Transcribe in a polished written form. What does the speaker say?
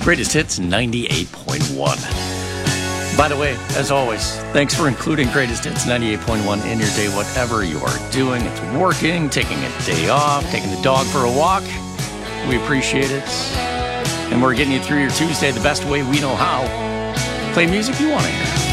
Greatest Hits 98.1. By the way, as always, thanks for including Greatest Hits 98.1 in your day, whatever you are doing. It's working, taking a day off, taking the dog for a walk. We appreciate it. And we're getting you through your Tuesday the best way we know how. Play music you want to hear.